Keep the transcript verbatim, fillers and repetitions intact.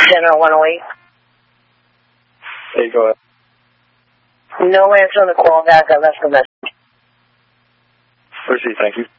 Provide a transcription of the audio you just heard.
General one oh eight. Hey, go ahead. No answer on the call back. I left the message. Proceed, thank you.